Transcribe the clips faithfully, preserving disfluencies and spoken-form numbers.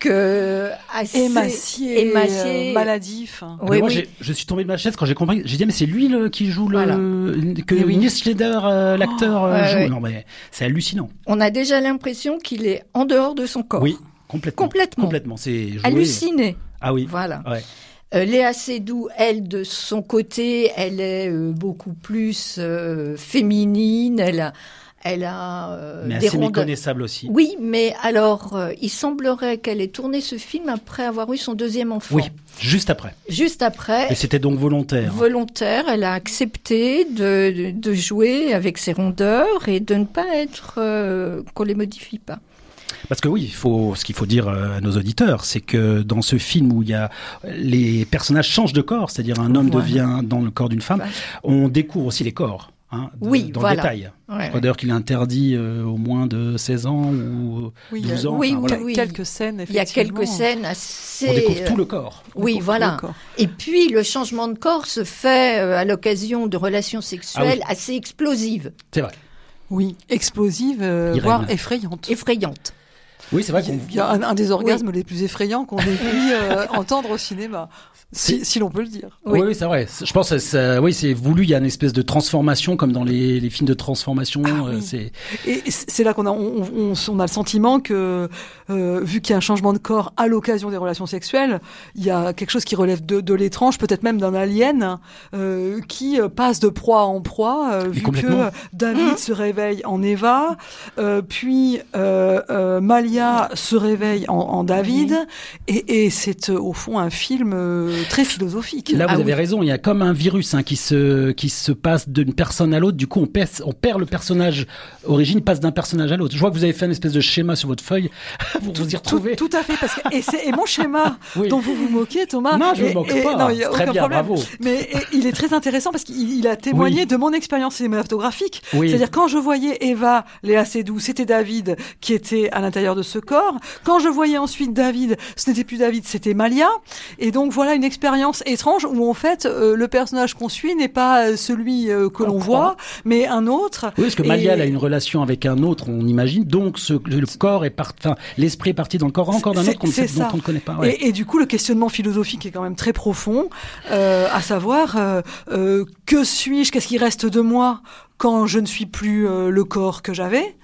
look euh, assez émacié, émacié. Euh, maladif. Oui, moi, oui. J'ai, je suis tombé de ma chaise quand j'ai compris. J'ai dit mais c'est lui le, qui joue le voilà. que oui. Nils Schneider, euh, l'acteur, oh, euh, ouais, joue. Ouais. Non mais c'est hallucinant. On a déjà l'impression qu'il est en dehors de son corps. Oui, complètement. Complètement. Complètement. C'est joué. halluciné. Ah oui. Voilà. Ouais. Euh, Léa Seydoux, elle, de son côté, elle est euh, beaucoup plus euh, féminine. Elle a, elle a euh, mais des assez rondes... méconnaissable aussi. Oui, mais alors, euh, il semblerait qu'elle ait tourné ce film après avoir eu son deuxième enfant. Oui, juste après. Juste après. Et c'était donc volontaire. Volontaire. Elle a accepté de, de, de jouer avec ses rondeurs et de ne pas être euh, qu'on les modifie pas. Parce que oui, il faut, ce qu'il faut dire à nos auditeurs, c'est que dans ce film où il y a les personnages changent de corps, c'est-à-dire un homme voilà. devient dans le corps d'une femme, ouais. on découvre aussi les corps. Hein, de, oui, dans voilà. le détail. Ouais, je crois d'ailleurs qu'il est interdit euh, au moins de seize ans ou oui, douze ans. Oui, enfin, voilà. oui, quelques scènes, effectivement. Il y a quelques scènes assez... On découvre tout le corps. Oui, voilà. Corps. Et puis, le changement de corps se fait euh, à l'occasion de relations sexuelles ah, oui. assez explosives. C'est vrai. Oui, explosives, euh, voire effrayantes. Effrayantes. Oui, c'est vrai qu'il y a un, un des orgasmes oui. les plus effrayants qu'on ait pu euh, entendre au cinéma. Si, si l'on peut le dire. Oui, oui c'est vrai. Je pense que ça, oui, c'est voulu. Il y a une espèce de transformation, comme dans les, les films de transformation. Ah, euh, oui. c'est... Et c'est là qu'on a, on, on, on a le sentiment que, euh, vu qu'il y a un changement de corps à l'occasion des relations sexuelles, il y a quelque chose qui relève de, de l'étrange, peut-être même d'un alien, euh, qui passe de proie en proie, euh, vu que David mmh. se réveille en Eva, euh, puis euh, euh, Malia se réveille en, en David, mmh. et, et c'est euh, au fond un film euh, très philosophique. Là, vous ah, avez oui. raison. Il y a comme un virus hein, qui se qui se passe d'une personne à l'autre. Du coup, on perd on perd le personnage origine, passe d'un personnage à l'autre. Je vois que vous avez fait une espèce de schéma sur votre feuille pour tout, vous y retrouver. Tout, tout à fait, parce que et c'est et mon schéma oui. dont vous vous moquez, Thomas. Non, je et, me moque et, pas. Non, il y a très aucun bien, problème. bravo. Mais et, il est très intéressant parce qu'il il a témoigné oui. de mon expérience cinématographique. Oui. C'est-à-dire quand je voyais Eva, Léa Seydoux, c'était David qui était à l'intérieur de ce corps. Quand je voyais ensuite David, ce n'était plus David, c'était Malia. Et donc voilà une expérience étrange où en fait euh, le personnage qu'on suit n'est pas celui euh, que on l'on croit. voit, mais un autre. Oui, parce que Malia et... elle a une relation avec un autre, on imagine. Donc ce, le corps est parti, enfin l'esprit est parti dans le corps encore d'un autre qu'on sait, dont on ne connaît pas. Ouais. Et, et du coup, le questionnement philosophique est quand même très profond, euh, à savoir euh, euh, que suis-je, qu'est-ce qui reste de moi quand je ne suis plus euh, le corps que j'avais?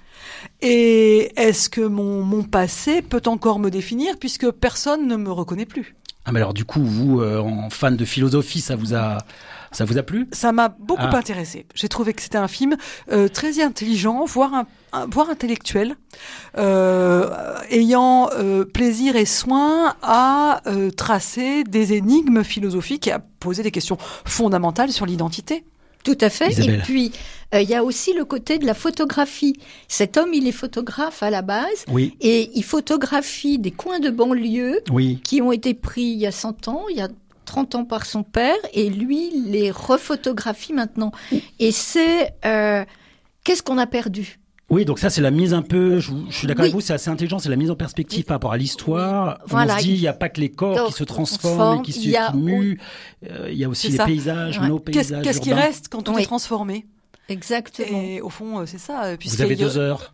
Et est-ce que mon, mon passé peut encore me définir puisque personne ne me reconnaît plus? Ah mais alors du coup, vous, euh, en fan de philosophie, ça vous a, ça vous a plu? Ça m'a beaucoup ah. intéressé. J'ai trouvé que c'était un film euh, très intelligent, voire un, un voire intellectuel, euh, ayant euh, plaisir et soin à euh, tracer des énigmes philosophiques et à poser des questions fondamentales sur l'identité. Tout à fait. Isabelle. Et puis, il euh, y a aussi le côté de la photographie. Cet homme, il est photographe à la base. Oui. Et il photographie des coins de banlieue oui. qui ont été pris il y a cent ans, il y a trente ans par son père. Et lui, les refotographie maintenant. Et c'est... Euh, qu'est-ce qu'on a perdu ? Oui, donc ça, c'est la mise un peu, je, je suis d'accord oui. avec vous, c'est assez intelligent, c'est la mise en perspective par rapport à l'histoire. Oui. Voilà. On se dit, il n'y a pas que les corps Donc, qui se transforment et qui se a... muent, euh, il y a aussi c'est les ça. paysages, ouais. nos paysages Qu'est-ce, qu'est-ce qui reste quand on oui. est transformé ? Exactement. Et au fond, c'est ça. Vous avez deux heures.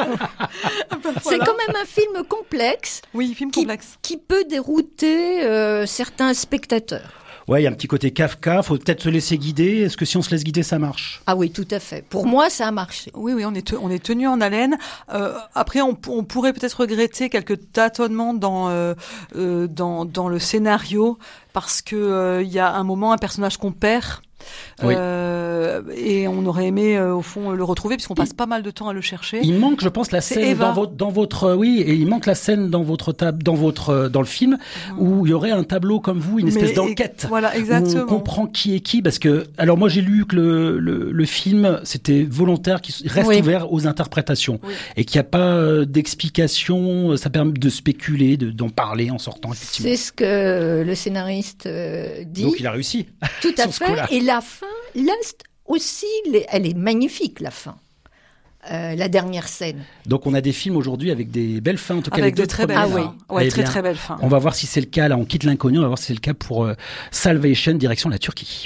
ben c'est voilà. quand même un film complexe. Oui, film qui, complexe. Qui peut dérouter euh, certains spectateurs. Ouais, il y a un petit côté Kafka, faut peut-être se laisser guider. Est-ce que si on se laisse guider, ça marche? Ah oui, tout à fait. Pour moi, ça a marché. Oui, oui, on est, te, on est tenu en haleine. Euh, après, on, on pourrait peut-être regretter quelques tâtonnements dans, euh, euh, dans, dans le scénario, parce que euh, il y a un moment, un personnage qu'on perd. Oui. Euh, et on aurait aimé euh, au fond le retrouver puisqu'on passe il, pas mal de temps à le chercher. Il manque, je pense, la c'est scène Eva. dans votre, dans votre, oui, et il manque la scène dans votre table, dans votre, dans le film mmh. où il y aurait un tableau comme vous, une espèce Mais, d'enquête. Voilà, exactement. Où on comprend qui est qui, parce que, alors moi j'ai lu que le, le, le film c'était volontaire, qu'il reste oui. ouvert aux interprétations oui. et qu'il n'y a pas euh, d'explication. Ça permet de spéculer, de, d'en parler en sortant. Effectivement. C'est ce que le scénariste euh, dit. Donc il a réussi. Tout à fait. Et la fin, là aussi, elle est magnifique, la fin. Euh, la dernière scène. Donc on a des films aujourd'hui avec des belles fins, en tout cas avec les deux de très belles fins. Ah oui, ouais, très très belles fins. On va voir si c'est le cas. Là, on quitte l'inconnu. On va voir si c'est le cas pour euh, Salvation, direction la Turquie.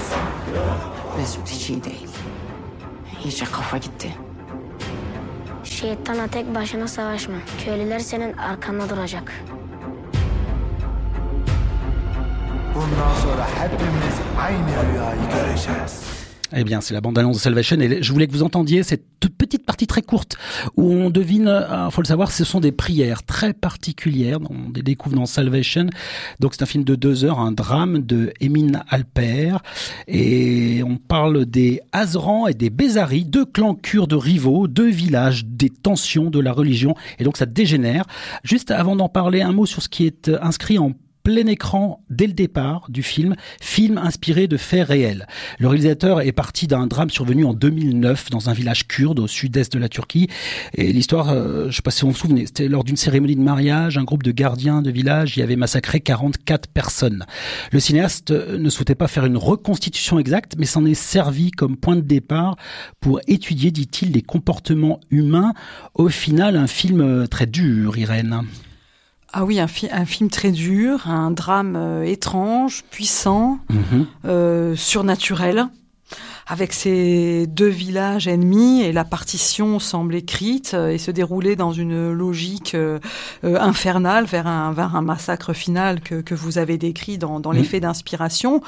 Mesut hiç iyi değil. İyice kafa gitti. Şeytanla tek başına savaşma. Köylüler senin arkanda duracak. Bundan sonra hepimiz aynı rüyayı göreceğiz. Eh bien, c'est la bande-annonce de Salvation. Et je voulais que vous entendiez cette petite partie très courte où on devine, il faut le savoir, ce sont des prières très particulières. On les découvre dans Salvation. Donc, c'est un film de deux heures, un drame de Emin Alper. Et on parle des Hazarans et des Bézari, deux clans kurdes rivaux, deux villages, des tensions, de la religion. Et donc, ça dégénère. Juste avant d'en parler, un mot sur ce qui est inscrit en plein écran dès le départ du film, film inspiré de faits réels. Le réalisateur est parti d'un drame survenu en deux mille neuf dans un village kurde au sud-est de la Turquie. Et l'histoire, euh, je ne sais pas si vous vous souvenez, c'était lors d'une cérémonie de mariage, un groupe de gardiens de village y avait massacré quarante-quatre personnes. Le cinéaste ne souhaitait pas faire une reconstitution exacte, mais s'en est servi comme point de départ pour étudier, dit-il, les comportements humains. Au final, un film très dur, Irène. Ah oui, un, fi- un film très dur, un drame euh, étrange, puissant, mmh. euh, surnaturel, avec ces deux villages ennemis, et la partition semble écrite euh, et se dérouler dans une logique euh, euh, infernale vers un, vers un massacre final que, que vous avez décrit dans, dans mmh. l'effet d'inspiration.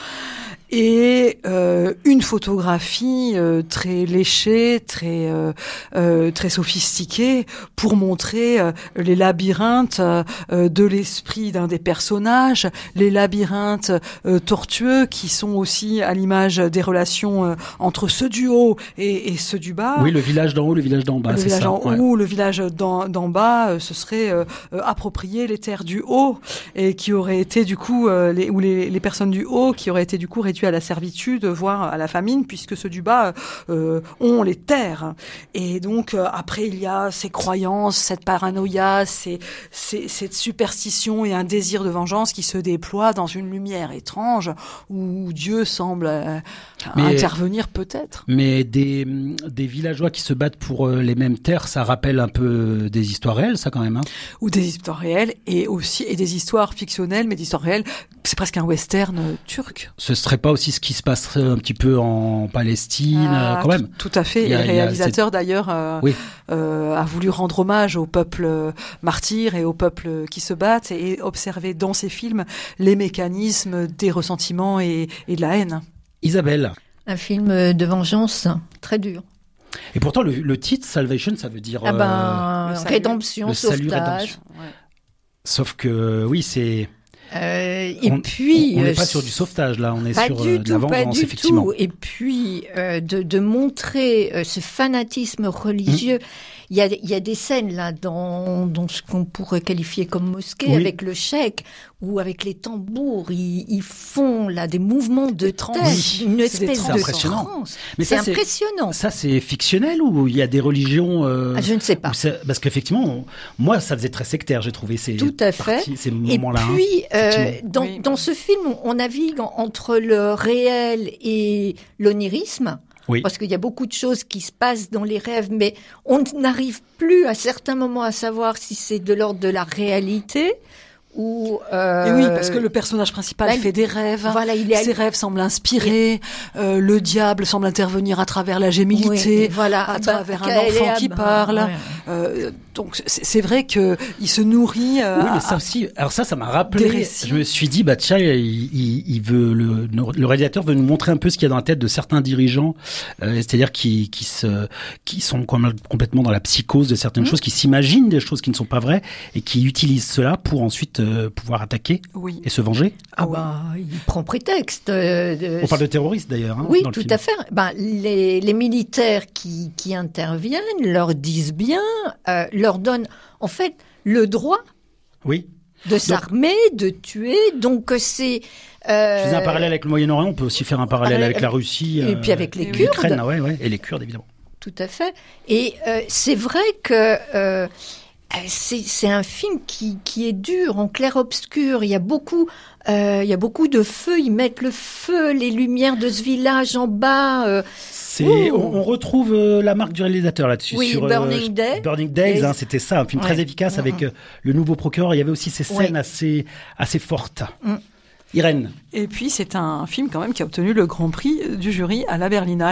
Et euh, une photographie euh, très léchée, très euh, euh, très sophistiquée pour montrer euh, les labyrinthes euh, de l'esprit d'un des personnages, les labyrinthes euh, tortueux qui sont aussi à l'image des relations euh, entre ceux du haut et, et ceux du bas. Oui, le village d'en haut, le village d'en bas, le c'est village ça. en Ouais. haut, le village d'en, d'en bas, euh, ce serait euh, euh, approprier les terres du haut et qui auraient été du coup euh, les, ou les, les personnes du haut qui auraient été du coup réduites à la servitude, voire à la famine, puisque ceux du bas euh, ont les terres. Et donc euh, après il y a ces croyances, cette paranoïa, ces, ces, cette superstition et un désir de vengeance qui se déploie dans une lumière étrange où Dieu semble euh, mais, intervenir peut-être. Mais des, des villageois qui se battent pour euh, les mêmes terres, ça rappelle un peu des histoires réelles, ça quand même. Hein. Ou des histoires réelles et aussi et des histoires fictionnelles, mais des histoires réelles. C'est presque un western euh, turc. Ce serait pas aussi ce qui se passe un petit peu en Palestine, ah, quand même. Tout, tout à fait. Et le réalisateur, cette... d'ailleurs, euh, oui. euh, a voulu rendre hommage au peuple martyr et au peuple qui se battent et observer dans ses films les mécanismes des ressentiments et, et de la haine. Isabelle. Un film de vengeance très dur. Et pourtant, le, le titre, Salvation, ça veut dire... Ah ben, euh, rédemption, le sauvetage. Salut, rédemption. Ouais. Sauf que, oui, c'est... Euh, et on, puis, on n'est pas sur du sauvetage là, on est pas sur du euh, tout, de la vengeance, pas du effectivement. Tout. Et puis euh, de, de montrer euh, ce fanatisme religieux. Mmh. Il y a, il y a des scènes là dans, dans ce qu'on pourrait qualifier comme mosquée, oui. avec le cheikh ou avec les tambours, ils, ils font là des mouvements de tête, oui. une espèce de trance. Mais c'est ça, impressionnant. C'est, ça, c'est fictionnel ou il y a des religions euh, ah, je ne sais pas. Parce qu'effectivement, on, moi, ça faisait très sectaire. J'ai trouvé ces tout à fait. Parties, ces moments-là. Et puis, hein, euh, dans, oui. dans ce film, on navigue entre le réel et l'onirisme. Oui. Parce qu'il y a beaucoup de choses qui se passent dans les rêves, mais on n'arrive plus à certains moments à savoir si c'est de l'ordre de la réalité ou... Euh... Et oui, parce que le personnage principal bah, fait des rêves, voilà, il est ses rêves semblent inspirer, euh, le diable semble intervenir à travers la gémilité, oui, voilà, à bah, travers un enfant qui parle. Ouais. Euh, donc c'est, c'est vrai que il se nourrit. Euh, oui, mais ça aussi. Alors ça, ça m'a rappelé. Je me suis dit, bah tiens, il, il, il veut le, le réalisateur veut nous montrer un peu ce qu'il y a dans la tête de certains dirigeants, euh, c'est-à-dire qui qui se qui sont complètement dans la psychose de certaines mmh. choses, qui s'imaginent des choses qui ne sont pas vraies et qui utilisent cela pour ensuite euh, pouvoir attaquer oui. et se venger. Ah bah, il prend prétexte. Euh, de... On parle de terroristes d'ailleurs. Hein, oui, dans le tout film. à fait. Ben, les, les militaires qui, qui interviennent leur disent bien, euh, leur donnent en fait le droit oui. de s'armer, donc, de tuer. Donc c'est... Euh, je faisais un parallèle avec le Moyen-Orient, on peut aussi faire un parallèle avec la Russie. Et euh, puis avec les Kurdes. L'Ukraine, ouais, ouais, et les Kurdes évidemment. Tout à fait. Et euh, c'est vrai que... Euh, C'est, c'est un film qui, qui est dur, en clair-obscur. Il y a beaucoup, euh, il y a beaucoup de feu. Ils mettent le feu, les lumières de ce village en bas. Euh, c'est, on, on retrouve euh, la marque du réalisateur là-dessus. Oui, sur Burning euh, Day. Burning Days, hein, c'était ça, un film ouais. très efficace mmh. avec euh, le nouveau procureur. Il y avait aussi ces scènes ouais. assez, assez fortes. Mmh. Irène. Et puis c'est un film quand même qui a obtenu le Grand Prix du jury à la Berlinale.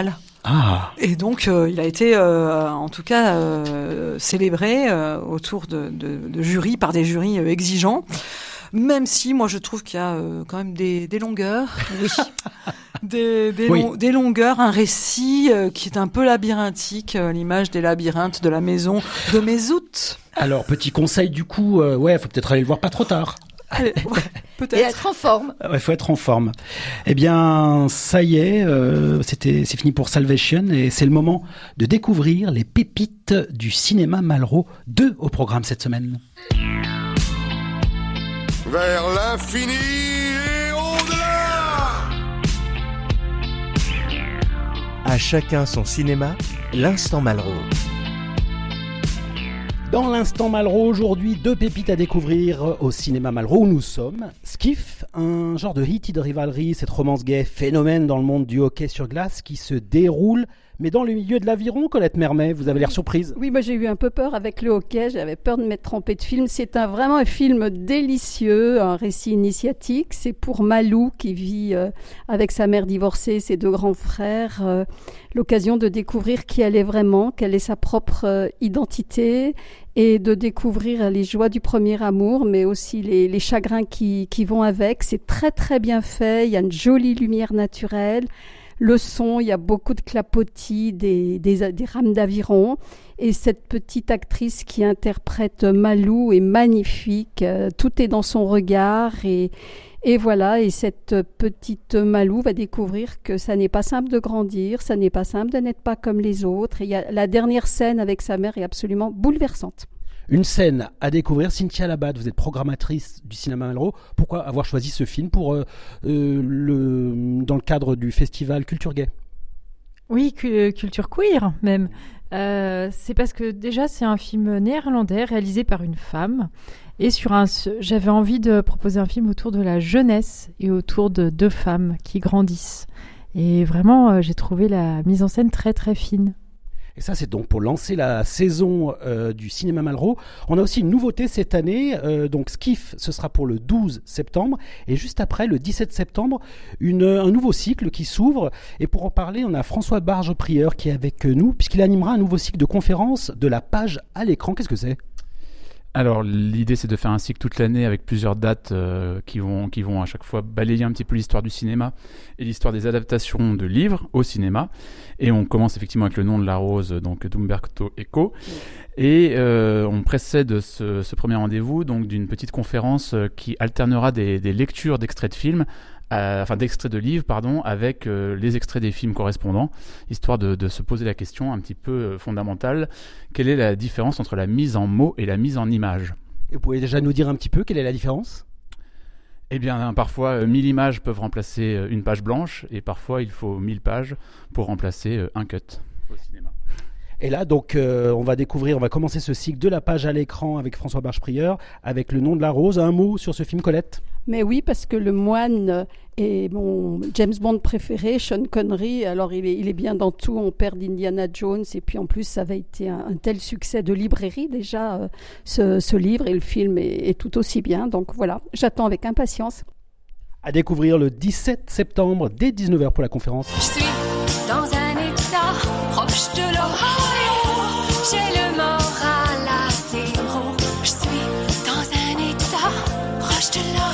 Ah. Et donc, euh, il a été, euh, en tout cas, euh, célébré euh, autour de, de, de jurys, par des jurys euh, exigeants. Même si, moi, je trouve qu'il y a euh, quand même des, des longueurs. Oui. des, des, oui. long, des longueurs, un récit euh, qui est un peu labyrinthique, euh, l'image des labyrinthes de la maison de Messout. Alors, petit conseil du coup, euh, ouais, faut peut-être aller le voir pas trop tard. Allez, ouais, peut-être. Et être en forme. Il ouais, faut être en forme. Eh bien, ça y est, euh, c'était, c'est fini pour Salvation et c'est le moment de découvrir les pépites du cinéma Malraux. Deux au programme cette semaine. Vers l'infini et au-delà. À chacun son cinéma, l'instant Malraux. Dans l'instant Malraux, aujourd'hui, deux pépites à découvrir au cinéma Malraux où nous sommes. Skiff, un genre de heated rivalry, cette romance gay phénomène dans le monde du hockey sur glace qui se déroule, mais dans le milieu de l'aviron, Colette Mermet, vous avez l'air surprise. Oui, moi j'ai eu un peu peur avec le hockey, j'avais peur de m'être trompée de film. C'est un, vraiment un film délicieux, un récit initiatique. C'est pour Malou qui vit euh, avec sa mère divorcée, ses deux grands frères, euh, l'occasion de découvrir qui elle est vraiment, quelle est sa propre euh, identité et de découvrir les joies du premier amour, mais aussi les, les chagrins qui, qui vont avec. C'est très très bien fait, il y a une jolie lumière naturelle. Le son, il y a beaucoup de clapotis, des, des, des rames d'aviron. Et cette petite actrice qui interprète Malou est magnifique. Euh, tout est dans son regard. Et, et voilà, et cette petite Malou va découvrir que ça n'est pas simple de grandir, ça n'est pas simple de n'être pas comme les autres. Et il y a, la dernière scène avec sa mère est absolument bouleversante. Une scène à découvrir. Cynthia Labatte, vous êtes programmatrice du cinéma Malraux. Pourquoi avoir choisi ce film pour, euh, euh, le, dans le cadre du festival Culture Gay ? Oui, cu- culture queer même. Euh, c'est parce que déjà c'est un film néerlandais réalisé par une femme. Et sur un, j'avais envie de proposer un film autour de la jeunesse et autour de deux femmes qui grandissent. Et vraiment, euh, j'ai trouvé la mise en scène très très fine. Et ça, c'est donc pour lancer la saison euh, du cinéma Malraux. On a aussi une nouveauté cette année. Euh, donc Skiff, ce sera pour le douze septembre. Et juste après, le dix-sept septembre, une, un nouveau cycle qui s'ouvre. Et pour en parler, on a François Barge-Prieur qui est avec nous, puisqu'il animera un nouveau cycle de conférences de la page à l'écran. Qu'est-ce que c'est ? Alors l'idée c'est de faire un cycle toute l'année avec plusieurs dates euh, qui, vont, qui vont à chaque fois balayer un petit peu l'histoire du cinéma et l'histoire des adaptations de livres au cinéma. Et on commence effectivement avec Le Nom de la Rose, donc d'Umberto Eco. Et euh, on précède ce, ce premier rendez-vous donc d'une petite conférence qui alternera des, des lectures d'extraits de films, Euh, enfin d'extraits de livres, pardon, avec euh, les extraits des films correspondants, histoire de, de se poser la question un petit peu euh, fondamentale, quelle est la différence entre la mise en mots et la mise en images ? Et vous pouvez déjà nous dire un petit peu quelle est la différence ? Eh bien, parfois, euh, mille images peuvent remplacer euh, une page blanche, et parfois, il faut mille pages pour remplacer euh, un cut au cinéma. Et là, donc, euh, on va découvrir, on va commencer ce cycle de la page à l'écran avec François Barge-Prieur, avec Le Nom de la Rose. Un mot sur ce film, Colette ? Mais oui, parce que le moine est mon James Bond préféré, Sean Connery. Alors, il est, il est bien dans tout. On perd d'Indiana Jones. Et puis, en plus, ça avait été un, un tel succès de librairie, déjà, euh, ce, ce livre. Et le film est, est tout aussi bien. Donc, voilà, j'attends avec impatience. À découvrir le dix-sept septembre, dès dix-neuf heures pour la conférence. Je suis dans un état proche de l'Ohio. J'ai le moral à zéro. Je suis dans un état proche de l'Ohio.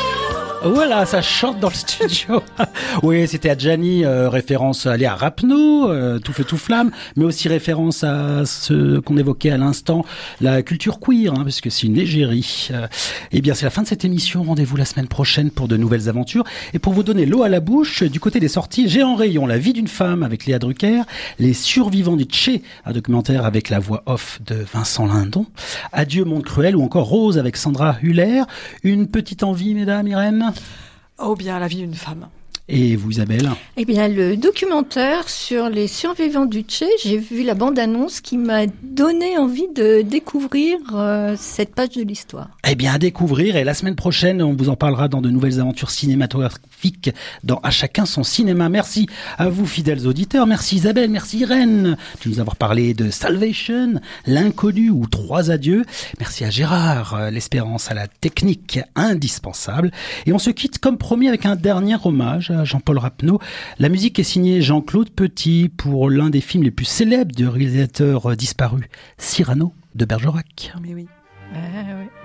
Voilà, ça chante dans le studio. Oui, c'était Adjani, euh, référence allez, à Rapno, euh, Tout feu, tout flamme, mais aussi référence à ce qu'on évoquait à l'instant, la culture queer, hein, parce que c'est une égérie. Euh, eh bien, c'est la fin de cette émission. Rendez-vous la semaine prochaine pour de nouvelles aventures. Et pour vous donner l'eau à la bouche, du côté des sorties, j'ai en rayon La vie d'une femme avec Léa Drucker, Les survivants du Tché, un documentaire avec la voix off de Vincent Lindon, Adieu monde cruel ou encore Rose avec Sandra Huller. Une petite envie, mesdames, Irène ? Oh bien, La vie d'une femme. Et vous, Isabelle ? Eh bien, le documentaire sur les survivants du Tché, j'ai vu la bande-annonce qui m'a donné envie de découvrir euh, cette page de l'histoire. Eh bien, à découvrir. Et la semaine prochaine, on vous en parlera dans de nouvelles aventures cinématographiques dans À chacun son cinéma. Merci à vous, fidèles auditeurs. Merci Isabelle, merci Irène de nous avoir parlé de Salvation, L'inconnu ou Trois adieux. Merci à Gérard, l'espérance à la technique indispensable. Et on se quitte comme promis avec un dernier hommage à à Jean-Paul Rapneau. La musique est signée Jean-Claude Petit pour l'un des films les plus célèbres du réalisateur disparu, Cyrano de Bergerac. Mais oui. Ah, ouais.